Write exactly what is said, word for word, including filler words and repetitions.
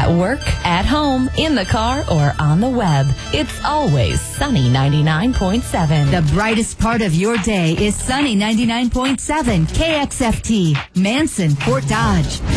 At work, at home, in the car, or on the web. It's always Sunny ninety-nine point seven. The brightest part of your day is Sunny ninety-nine point seven K X F T, Manson, Fort Dodge.